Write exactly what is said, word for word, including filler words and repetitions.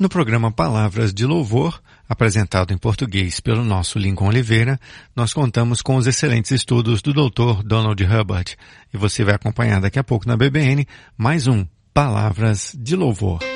No programa Palavras de Louvor, apresentado em português pelo nosso Lincoln Oliveira, nós contamos com os excelentes estudos do doutor Donald Hubbard. E você vai acompanhar daqui a pouco na B B N mais um Palavras de Louvor.